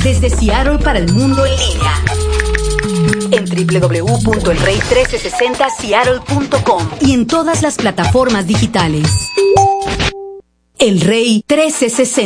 Desde Seattle para el mundo en línea. En www.elrey1360seattle.com y en todas las plataformas digitales. El Rey 1360.